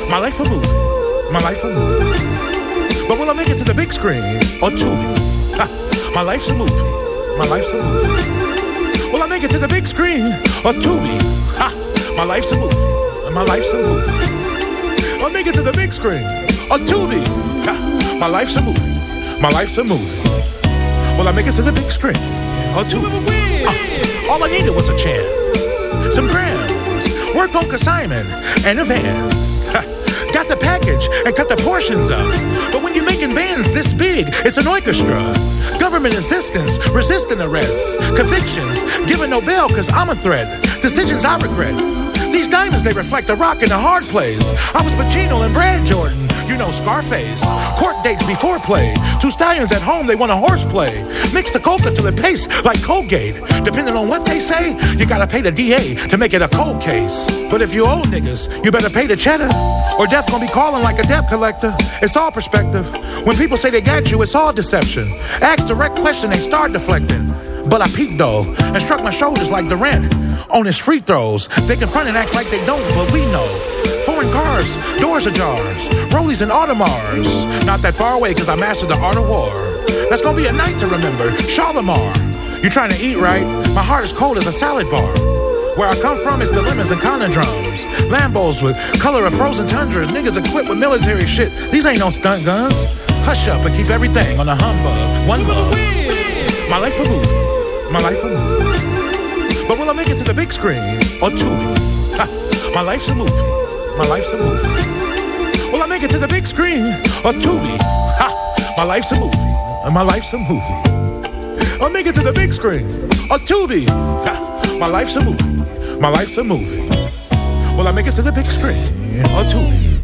My life a movie. My life a movie. But will I make it to the big screen or Tubi? My life's a movie. My life's a movie. Will I make it to the big screen or Tubi? My life's a movie. My life's a movie. I'll make it to the big screen or Tubi. My life's a movie. My life's a movie. Will I make it to the big screen or Tubi? All I needed was a chance, some grams, work on consignment and advance. Got the package and cut the portions up. But when you're making bands this big, it's an orchestra. Government assistance, resisting arrests, convictions, giving no bail cause I'm a threat. Decisions I regret. These diamonds, they reflect the rock and the hard plays. I was Pacino and Brad Jordan, you know Scarface. Court dates before play. Two stallions at home, they want a horseplay. Mix the coca till it tastes like Colgate. Depending on what they say, you gotta pay the DA to make it a cold case. But if you owe niggas, you better pay the cheddar, or death gonna be calling like a debt collector. It's all perspective. When people say they got you, it's all deception. Ask direct question, they start deflecting. But I peeked though, and struck my shoulders like Durant on his free throws. They confront and act like they don't, but we know. Foreign cars, doors ajars, Rollies and Audemars. Not that far away, cause I mastered the art of war. That's gonna be a night to remember, Charlemagne's. You trying to eat right? My heart is cold as a salad bar. Where I come from, it's dilemmas and conundrums. Lambos with color of frozen tundras. Niggas equipped with military shit. These ain't no stunt guns. Hush up and keep everything on a humbug. One bug. My life a movie. My life a movie. But will I make it to the big screen or Tubi? My life's a movie. My life's a movie. Will I make it to the big screen or Tubi? My life's a movie. My life's a movie. I'll make it to the big screen or Tubi. My life's a movie. My life's a movie. Will I make it to the big screen or Tubi?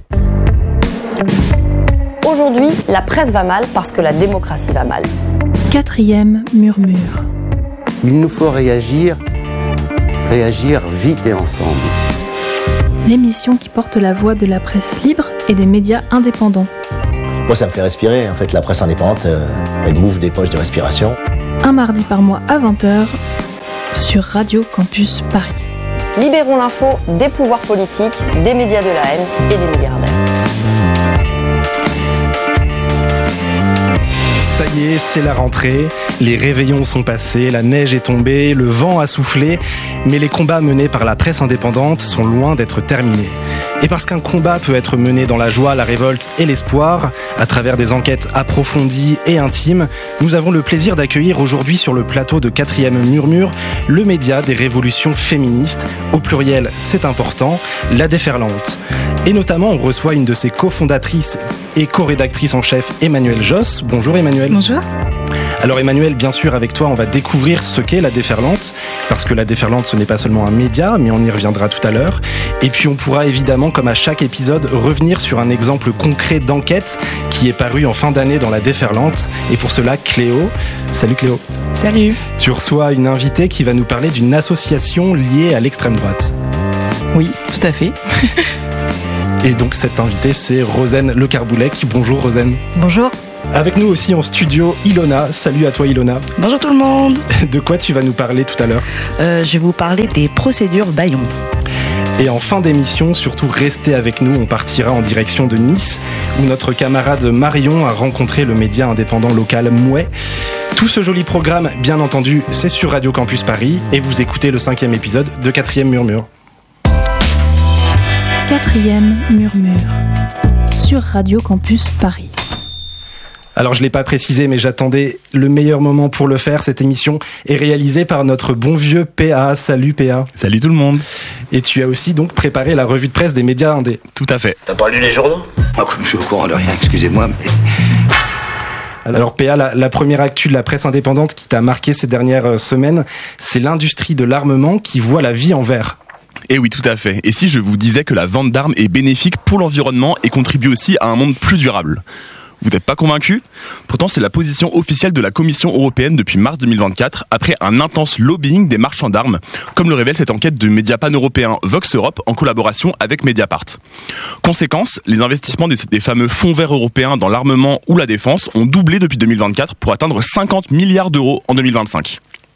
Aujourd'hui, la presse va mal parce que la démocratie va mal. Quatrième murmure. Il nous faut réagir vite et ensemble. L'émission qui porte la voix de la presse libre et des médias indépendants. Moi, ça me fait respirer. En fait, la presse indépendante, elle m'ouvre des poches de respiration. Un mardi par mois à 20h sur Radio Campus Paris. Libérons l'info des pouvoirs politiques, des médias de la haine et des milliardaires. Ça y est, c'est la rentrée, les réveillons sont passés, la neige est tombée, le vent a soufflé, mais les combats menés par la presse indépendante sont loin d'être terminés. Et parce qu'un combat peut être mené dans la joie, la révolte et l'espoir, à travers des enquêtes approfondies et intimes, nous avons le plaisir d'accueillir aujourd'hui sur le plateau de 4e Murmure, le média des révolutions féministes, au pluriel c'est important, la Déferlante. Et notamment, on reçoit une de ses cofondatrices et co-rédactrice en chef, Emmanuelle Josse. Bonjour Emmanuelle. Bonjour. Alors Emmanuelle, bien sûr, avec toi, on va découvrir ce qu'est la Déferlante, parce que la Déferlante, ce n'est pas seulement un média, mais on y reviendra tout à l'heure. Et puis on pourra évidemment, comme à chaque épisode, revenir sur un exemple concret d'enquête qui est paru en fin d'année dans la Déferlante. Et pour cela, Cléo. Salut Cléo. Salut. Tu reçois une invitée qui va nous parler d'une association liée à l'extrême droite. Oui, tout à fait. Et donc cette invitée, c'est Rosen Le Carboulet. Bonjour Rosen. Bonjour. Avec nous aussi en studio, Ilona. Salut à toi Ilona. Bonjour tout le monde. De quoi tu vas nous parler tout à l'heure ? Je vais vous parler des procédures Bayon. Et en fin d'émission, surtout restez avec nous, on partira en direction de Nice, où notre camarade Marion a rencontré le média indépendant local Mouais. Tout ce joli programme, bien entendu, c'est sur Radio Campus Paris, et vous écoutez le 5e épisode de 4e Murmure. 4e Murmure sur Radio Campus Paris. Alors je ne l'ai pas précisé, mais j'attendais le meilleur moment pour le faire. Cette émission est réalisée par notre bon vieux PA. Salut PA. Salut tout le monde. Et tu as aussi donc préparé la revue de presse des médias indés. Tout à fait. T'as pas lu les journaux ? Moi, comme je suis au courant de rien, excusez-moi, mais... Alors PA, la première actu de la presse indépendante qui t'a marqué ces dernières semaines, c'est l'industrie de l'armement qui voit la vie en vert. Et oui, tout à fait. Et si je vous disais que la vente d'armes est bénéfique pour l'environnement et contribue aussi à un monde plus durable ? Vous n'êtes pas convaincu ? Pourtant, c'est la position officielle de la Commission européenne depuis mars 2024, après un intense lobbying des marchands d'armes, comme le révèle cette enquête de médias pan-européens Vox Europe en collaboration avec Mediapart. Conséquence, les investissements des fameux fonds verts européens dans l'armement ou la défense ont doublé depuis 2024 pour atteindre 50 milliards d'euros en 2025.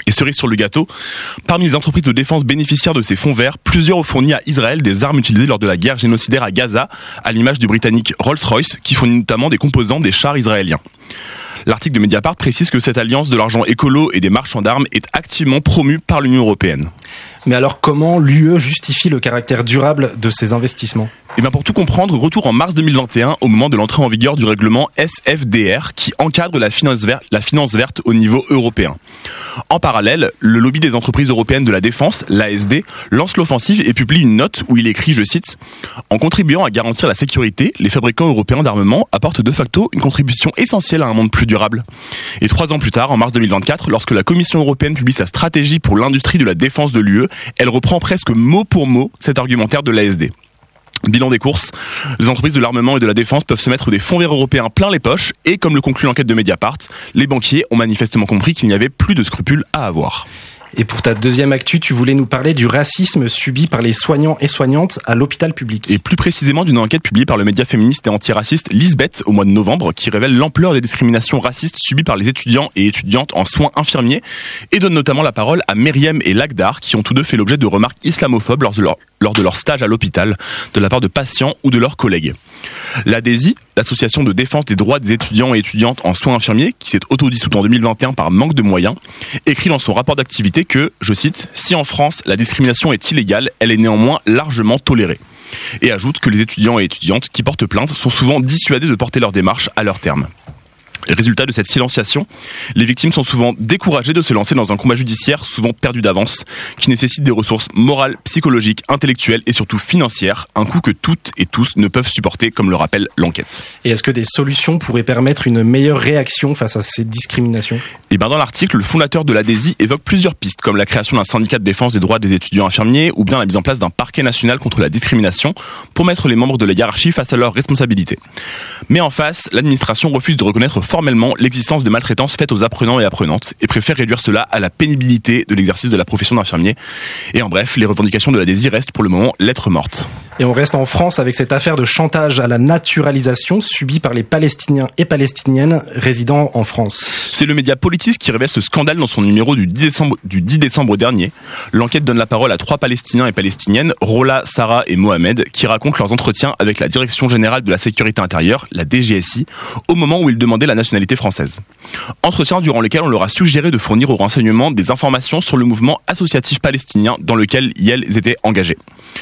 Et cerise sur le gâteau, parmi les entreprises de défense bénéficiaires de ces fonds verts, plusieurs ont fourni à Israël des armes utilisées lors de la guerre génocidaire à Gaza, à l'image du britannique Rolls-Royce, qui fournit notamment des composants des chars israéliens. L'article de Mediapart précise que cette alliance de l'argent écolo et des marchands d'armes est activement promue par l'Union européenne. Mais alors comment l'UE justifie le caractère durable de ces investissements ? Et bien pour tout comprendre, retour en mars 2021 au moment de l'entrée en vigueur du règlement SFDR qui encadre la finance verte au niveau européen. En parallèle, le lobby des entreprises européennes de la défense, l'ASD, lance l'offensive et publie une note où il écrit, je cite, « En contribuant à garantir la sécurité, les fabricants européens d'armement apportent de facto une contribution essentielle à un monde plus durable. » Et 3 ans plus tard, en mars 2024, lorsque la Commission européenne publie sa stratégie pour l'industrie de la défense de l'UE, elle reprend presque mot pour mot cet argumentaire de l'ASD. Bilan des courses, les entreprises de l'armement et de la défense peuvent se mettre des fonds verts européens plein les poches et, comme le conclut l'enquête de Mediapart, les banquiers ont manifestement compris qu'il n'y avait plus de scrupules à avoir. Et pour ta deuxième actu, tu voulais nous parler du racisme subi par les soignants et soignantes à l'hôpital public. Et plus précisément d'une enquête publiée par le média féministe et antiraciste Lisbeth au mois de novembre qui révèle l'ampleur des discriminations racistes subies par les étudiants et étudiantes en soins infirmiers et donne notamment la parole à Myriam et Lagdar qui ont tous deux fait l'objet de remarques islamophobes lors de leur stage à l'hôpital de la part de patients ou de leurs collègues. L'ADESI, l'association de défense des droits des étudiants et étudiantes en soins infirmiers, qui s'est autodissoute en 2021 par manque de moyens, écrit dans son rapport d'activité que, je cite, « Si en France la discrimination est illégale, elle est néanmoins largement tolérée ». Et ajoute que les étudiants et étudiantes qui portent plainte sont souvent dissuadés de porter leur démarche à leur terme. Résultat de cette silenciation, les victimes sont souvent découragées de se lancer dans un combat judiciaire souvent perdu d'avance, qui nécessite des ressources morales, psychologiques, intellectuelles et surtout financières, un coût que toutes et tous ne peuvent supporter, comme le rappelle l'enquête. Et est-ce que des solutions pourraient permettre une meilleure réaction face à ces discriminations ? Et bien dans l'article, le fondateur de l'ADESI évoque plusieurs pistes, comme la création d'un syndicat de défense des droits des étudiants infirmiers, ou bien la mise en place d'un parquet national contre la discrimination, pour mettre les membres de la hiérarchie face à leurs responsabilités. Mais en face, l'administration refuse de reconnaître formellement l'existence de maltraitance faite aux apprenants et apprenantes et préfère réduire cela à la pénibilité de l'exercice de la profession d'infirmier. Et en bref, les revendications de l'ADESI restent pour le moment lettre morte. Et on reste en France avec cette affaire de chantage à la naturalisation subie par les Palestiniens et Palestiniennes résidant en France. C'est le média Politis qui révèle ce scandale dans son numéro du 10 décembre dernier. L'enquête donne la parole à 3 Palestiniens et Palestiniennes, Rola, Sarah et Mohamed, qui racontent leurs entretiens avec la Direction Générale de la Sécurité Intérieure, la DGSI, au moment où ils demandaient la nationalité française. Entretien durant lequel on leur a suggéré de fournir aux renseignements des informations sur le mouvement associatif palestinien dans lequel ils étaient engagés.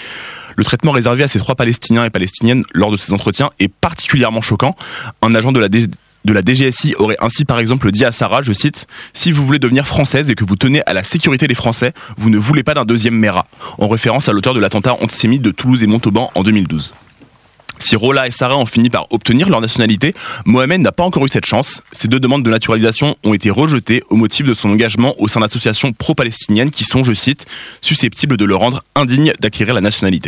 Le traitement réservé à ces 3 Palestiniens et Palestiniennes lors de ces entretiens est particulièrement choquant. Un agent de la DGSI aurait ainsi par exemple dit à Sarah, je cite, « Si vous voulez devenir française et que vous tenez à la sécurité des Français, vous ne voulez pas d'un deuxième Mera », en référence à l'auteur de l'attentat antisémite de Toulouse et Montauban en 2012. Si Rola et Sarah ont fini par obtenir leur nationalité, Mohamed n'a pas encore eu cette chance. Ces 2 demandes de naturalisation ont été rejetées au motif de son engagement au sein d'associations pro-palestiniennes qui sont, je cite, susceptibles de le rendre indigne d'acquérir la nationalité.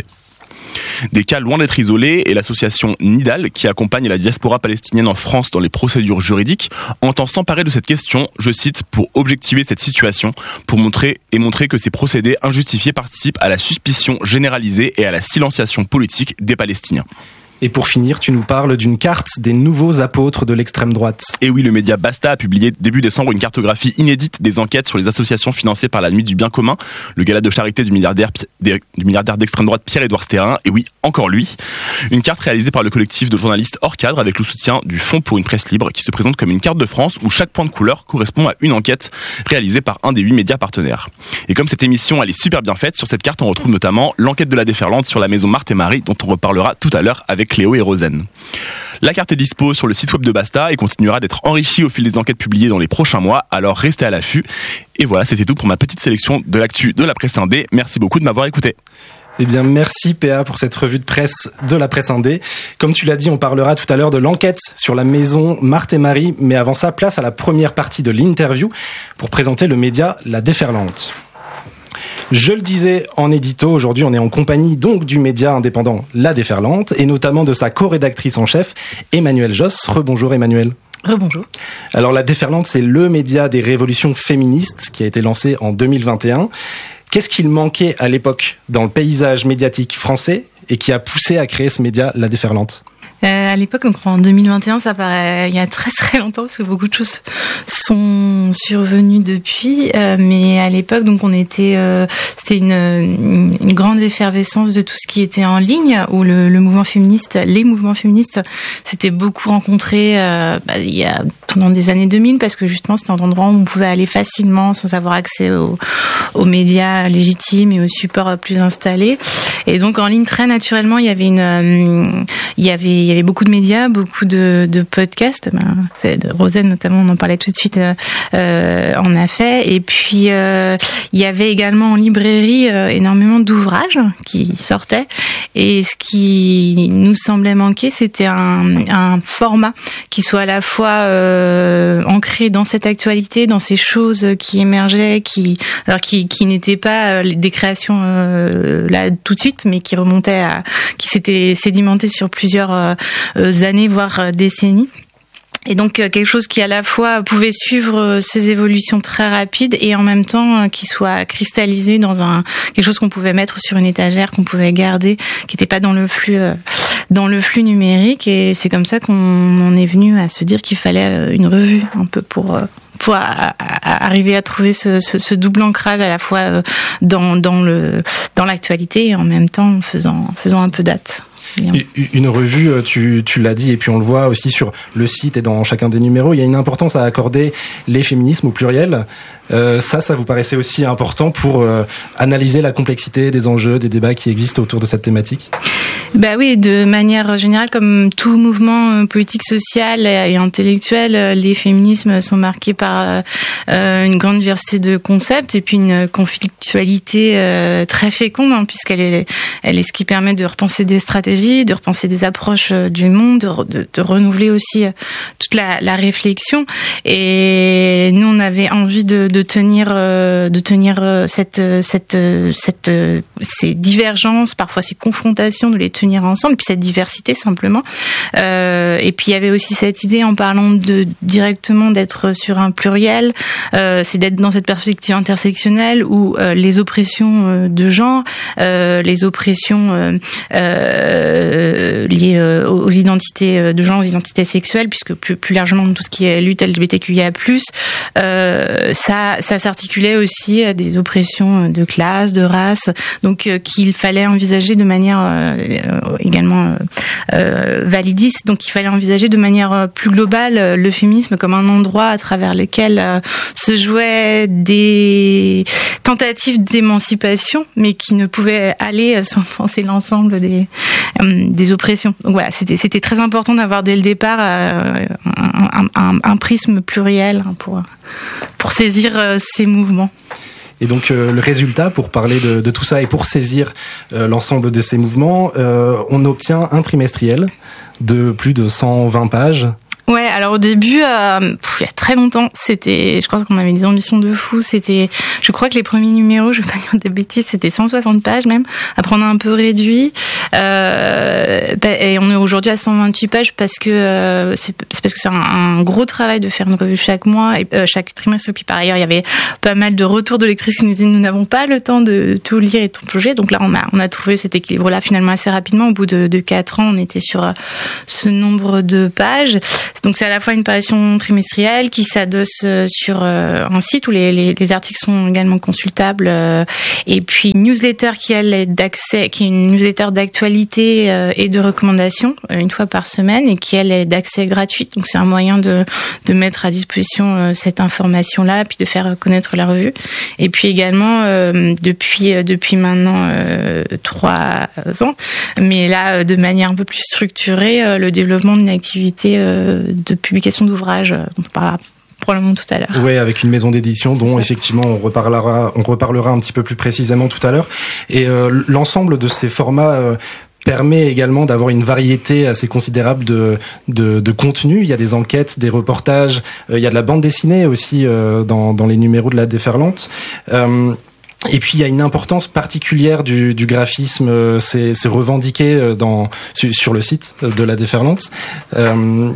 Des cas loin d'être isolés et l'association Nidal, qui accompagne la diaspora palestinienne en France dans les procédures juridiques, entend s'emparer de cette question, je cite, pour objectiver cette situation, pour montrer que ces procédés injustifiés participent à la suspicion généralisée et à la silenciation politique des Palestiniens. Et pour finir, tu nous parles d'une carte des nouveaux apôtres de l'extrême droite. Et oui, le média Basta a publié début décembre une cartographie inédite des enquêtes sur les associations financées par la Nuit du Bien Commun, le gala de charité du milliardaire d'extrême droite Pierre-Édouard Stérin, et oui, encore lui. Une carte réalisée par le collectif de journalistes hors cadre avec le soutien du Fonds pour une presse libre qui se présente comme une carte de France où chaque point de couleur correspond à une enquête réalisée par un des 8 médias partenaires. Et comme cette émission elle est super bien faite, sur cette carte on retrouve notamment l'enquête de la déferlante sur la maison Marthe et Marie dont on reparlera tout à l'heure avec Cléo et Rosen. La carte est dispo sur le site web de Basta et continuera d'être enrichie au fil des enquêtes publiées dans les prochains mois, alors restez à l'affût. Et voilà, c'était tout pour ma petite sélection de l'actu de la presse indé. Merci beaucoup de m'avoir écouté. Eh bien, merci PA pour cette revue de presse de la presse indé. Comme tu l'as dit, on parlera tout à l'heure de l'enquête sur la maison Marthe et Marie, mais avant ça, place à la première partie de l'interview pour présenter le média La Déferlante. Je le disais en édito, aujourd'hui on est en compagnie donc du média indépendant La Déferlante et notamment de sa co-rédactrice en chef, Emmanuelle Josse. Rebonjour Emmanuelle. Rebonjour. Alors La Déferlante, c'est le média des révolutions féministes qui a été lancé en 2021. Qu'est-ce qu'il manquait à l'époque dans le paysage médiatique français et qui a poussé à créer ce média La Déferlante ? À l'époque, donc en 2021, ça paraît il y a très très longtemps parce que beaucoup de choses sont survenues depuis. Mais à l'époque, donc c'était une grande effervescence de tout ce qui était en ligne, où les mouvements féministes s'étaient beaucoup rencontrés il y a pendant des années 2000 parce que justement c'était un endroit où on pouvait aller facilement sans avoir accès aux médias légitimes et aux supports plus installés. Et donc en ligne très naturellement, il y avait beaucoup de médias, beaucoup de podcasts. Rosen notamment, on en parlait tout de suite, en a fait. Et puis il y avait également en librairie énormément d'ouvrages qui sortaient. Et ce qui nous semblait manquer, c'était un format qui soit à la fois ancré dans cette actualité, dans ces choses qui émergeaient, qui n'étaient pas des créations là tout de suite, mais qui remontaient qui s'étaient sédimentées sur plusieurs années, voire décennies. Et donc quelque chose qui à la fois pouvait suivre ces évolutions très rapides et en même temps qui soit cristallisé dans quelque chose qu'on pouvait mettre sur une étagère, qu'on pouvait garder, qui n'était pas dans le flux numérique. Et c'est comme ça qu'on en est venu à se dire qu'il fallait une revue un peu pour arriver à trouver ce double ancrage à la fois dans l'actualité et en même temps en faisant un peu date. Une revue, tu l'as dit, et puis on le voit aussi sur le site et dans chacun des numéros, il y a une importance à accorder les féminismes au pluriel. Ça vous paraissait aussi important pour analyser la complexité des enjeux, des débats qui existent autour de cette thématique ? Oui, de manière générale, comme tout mouvement politique, social et intellectuel, les féminismes sont marqués par une grande diversité de concepts et puis une conflictualité très féconde, puisqu'elle est ce qui permet de repenser des stratégies, de repenser des approches du monde, de renouveler aussi toute la réflexion. Et nous, on avait envie de tenir ces divergences, parfois ces confrontations, de les tenir ensemble, puis cette diversité simplement. Et puis il y avait aussi cette idée, en parlant directement d'être sur un pluriel, c'est d'être dans cette perspective intersectionnelle où les oppressions de genre, les oppressions liées aux identités de genre, aux identités sexuelles, puisque plus largement tout ce qui est lutte LGBTQIA+, ça s'articulait aussi à des oppressions de classe, de race, donc qu'il fallait envisager de manière également validiste, donc il fallait envisager de manière plus globale le féminisme comme un endroit à travers lequel se jouaient des tentatives d'émancipation, mais qui ne pouvaient aller sans penser l'ensemble des oppressions. Donc voilà, c'était très important d'avoir dès le départ un prisme pluriel pour saisir ces mouvements. Et donc le résultat, pour parler de tout ça et pour saisir l'ensemble de ces mouvements, on obtient un trimestriel de plus de 120 pages. Ouais, alors au début, il y a très longtemps, je crois qu'on avait des ambitions de fou. Je crois que les premiers numéros, je vais pas dire des bêtises, c'était 160 pages même. Après, on a un peu réduit, et on est aujourd'hui à 128 pages parce que c'est un gros travail de faire une revue chaque mois et chaque trimestre. Et puis par ailleurs, il y avait pas mal de retours de lectrices qui nous disaient nous n'avons pas le temps de tout lire et tout plonger. Donc là, on a trouvé cet équilibre-là finalement assez rapidement. Au bout de 4 ans, on était sur ce nombre de pages. Donc c'est à la fois une parution trimestrielle qui s'adosse sur un site où les articles sont également consultables, et puis une newsletter qui est une newsletter d'actualité et de recommandations une fois par semaine, et qui elle est d'accès gratuit. Donc c'est un moyen de mettre à disposition cette information-là, puis de faire connaître la revue. Et puis également depuis maintenant 3 ans, mais là de manière un peu plus structurée, le développement d'une activité de publication d'ouvrages dont on parlera probablement tout à l'heure. Oui, avec une maison d'édition dont effectivement on reparlera un petit peu plus précisément tout à l'heure. Et l'ensemble de ces formats permet également d'avoir une variété assez considérable de contenus. Il y a des enquêtes, des reportages, il y a de la bande dessinée aussi dans les numéros de la Déferlante. Et puis il y a une importance particulière du graphisme, c'est revendiqué sur le site de la Déferlante,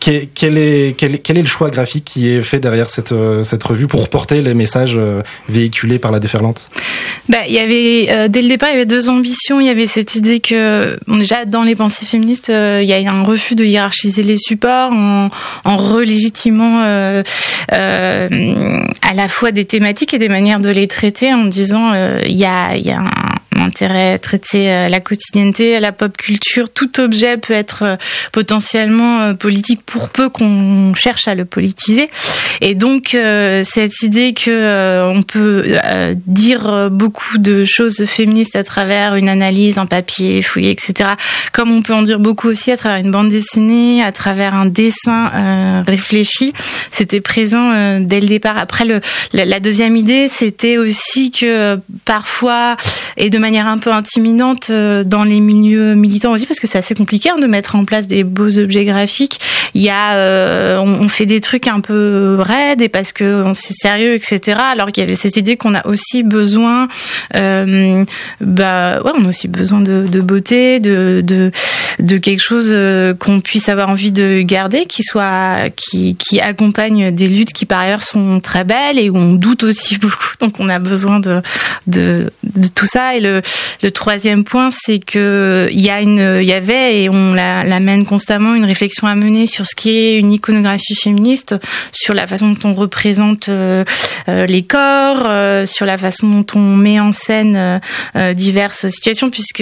Quel est le choix graphique qui est fait derrière cette revue pour porter les messages véhiculés par la déferlante? Il y avait dès le départ, il y avait deux ambitions. Il y avait cette idée que déjà dans les pensées féministes, il y a un refus de hiérarchiser les supports en relégitimant à la fois des thématiques et des manières de les traiter, en disant il y a un intérêt à traiter la quotidienneté, la pop culture. Tout objet peut être potentiellement politique pour peu qu'on cherche à le politiser. Et donc cette idée que on peut dire beaucoup de choses féministes à travers une analyse, un papier fouillé, etc. Comme on peut en dire beaucoup aussi à travers une bande dessinée, à travers un dessin réfléchi. C'était présent dès le départ. Après, la deuxième idée, c'était aussi que parfois, et de manière un peu intimidante dans les milieux militants aussi, parce que c'est assez compliqué de mettre en place des beaux objets graphiques. Il y a, on fait des trucs un peu raides et parce que c'est sérieux, etc. Alors qu'il y avait cette idée qu'on a aussi besoin, on a aussi besoin de beauté, de quelque chose qu'on puisse avoir envie de garder, qui accompagne des luttes qui par ailleurs sont très belles et où on doute aussi beaucoup. Donc on a besoin de tout ça. Et le troisième point, c'est que il y avait et on l'amène constamment une réflexion à mener sur ce qui est une iconographie féministe, sur la façon dont on représente les corps, sur la façon dont on met en scène diverses situations, puisque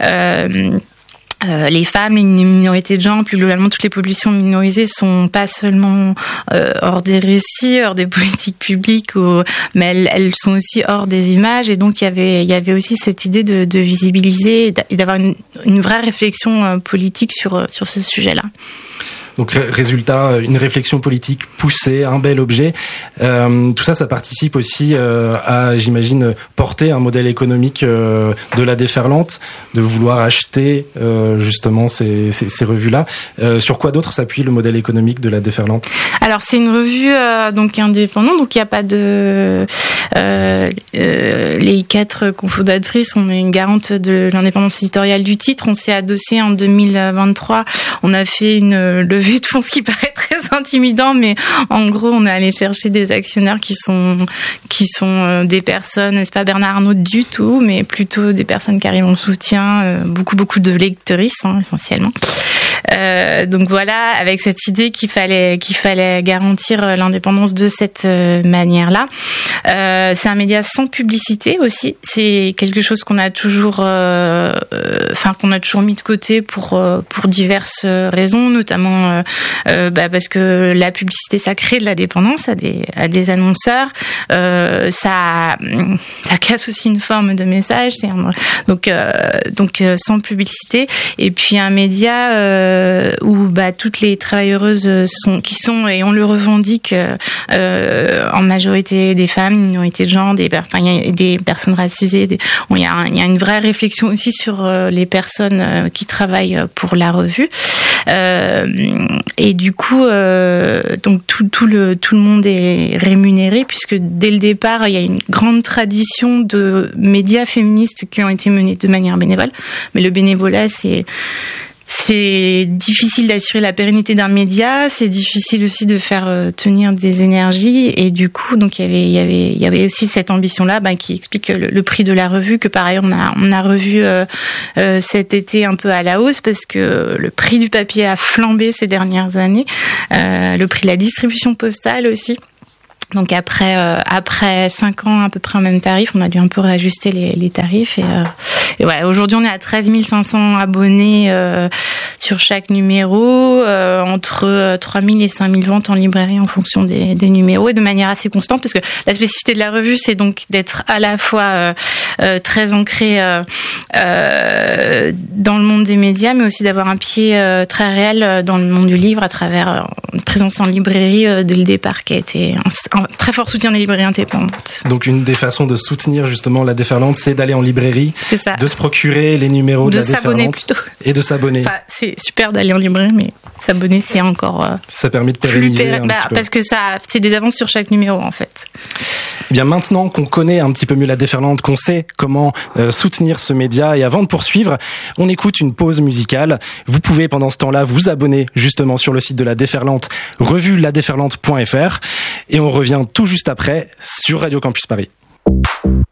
les femmes, les minorités de genre, plus globalement toutes les populations minorisées sont pas seulement hors des récits, hors des politiques publiques, mais elles sont aussi hors des images. Et donc il y avait aussi cette idée de visibiliser et d'avoir une vraie réflexion politique sur ce sujet-là. Donc résultat, une réflexion politique poussée, un bel objet. Tout ça, ça participe aussi à, j'imagine, porter un modèle économique de la déferlante, de vouloir acheter justement ces revues-là. Sur quoi d'autre s'appuie le modèle économique de la déferlante? Alors c'est une revue donc indépendante, donc il n'y a pas de les 4 cofondatrices, on est garante de l'indépendance éditoriale du titre. On s'est adossé en 2023. On a fait une levée de fonds, ce qui paraît très intimidant, mais en gros, on est allé chercher des actionnaires qui sont des personnes, n'est-ce pas Bernard Arnault du tout, mais plutôt des personnes qui arrivent en soutien, beaucoup de lectrices, essentiellement. Donc voilà, avec cette idée qu'il fallait garantir l'indépendance de cette manière-là. C'est un média sans publicité aussi. C'est quelque chose qu'on a toujours mis de côté pour diverses raisons, notamment parce que la publicité, ça crée de la dépendance à des annonceurs. Ça casse aussi une forme de message. Donc sans publicité. Et puis un média où toutes les travailleuses sont et on le revendique en majorité des femmes, minorités de genre, des personnes racisées. Il y a une vraie réflexion aussi sur les personnes qui travaillent pour la revue. Et du coup, donc tout le monde est rémunéré, puisque dès le départ, il y a une grande tradition de médias féministes qui ont été menés de manière bénévole. Mais le bénévolat, c'est difficile d'assurer la pérennité d'un média, c'est difficile aussi de faire tenir des énergies, et du coup, donc il y avait aussi cette ambition-là, qui explique le prix de la revue, que par ailleurs on a revu cet été un peu à la hausse, parce que le prix du papier a flambé ces dernières années, le prix de la distribution postale aussi. Donc après 5 ans à peu près en même tarif, on a dû un peu réajuster les tarifs, et voilà. Aujourd'hui, on est à 13 500 abonnés sur chaque numéro, entre 3 000 et 5 000 ventes en librairie en fonction des numéros, et de manière assez constante, parce que la spécificité de la revue, c'est donc d'être à la fois très ancré dans le monde des médias, mais aussi d'avoir un pied très réel dans le monde du livre, à travers une présence en librairie dès le départ qui a été un très fort soutien des librairies indépendantes. Donc une des façons de soutenir justement la Déferlante, c'est d'aller en librairie, C'est ça. de se procurer les numéros de la s'abonner Déferlante plutôt. et de s'abonner. Enfin, c'est super d'aller en librairie, mais s'abonner, c'est encore Ça permet de plus pérenniser un petit peu. parce que c'est des avances sur chaque numéro en fait. Eh bien maintenant qu'on connaît un petit peu mieux la Déferlante, qu'on sait comment soutenir ce média, et avant de poursuivre, on écoute une pause musicale. Vous pouvez pendant ce temps-là vous abonner justement sur le site de la Déferlante, revue-ladéferlante.fr, et on revient tout juste après sur Radio Campus Paris.